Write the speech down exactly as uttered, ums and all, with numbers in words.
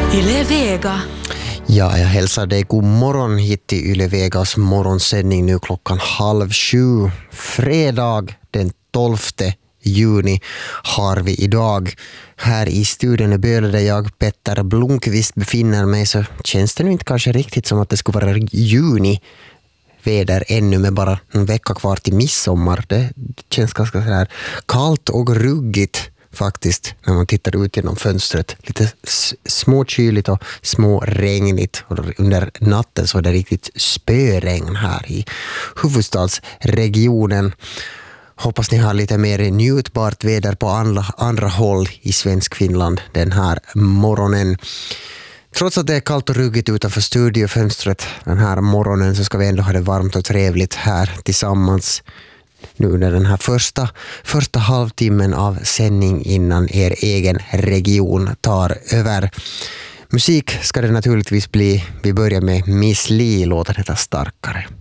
Yle Vega. Ja, jag hälsar dig god morgon hit till Yle Vegas morgonsändning nu klockan halv sju. Fredag den tolfte juni har vi idag. Här i studion i Böle där jag, Petter Blomqvist, befinner mig, så känns det nu inte kanske riktigt som att det skulle vara juni väder ännu med bara en vecka kvar till midsommar. Det känns ganska så här kallt och ruggigt faktiskt när man tittar ut genom fönstret. Lite småkyligt och småregnigt, och under natten så är det riktigt spöregn här i huvudstadsregionen. Hoppas ni har lite mer njutbart väder på andra, andra håll i svensk Finland den här morgonen. Trots att det är kallt och ruggigt utanför studiofönstret den här morgonen, så ska vi ändå ha det varmt och trevligt här tillsammans nu under den här första, första halvtimmen av sändning innan er egen region tar över. Musik ska det naturligtvis bli. Vi börjar med Miss Li, låten heter Starkare.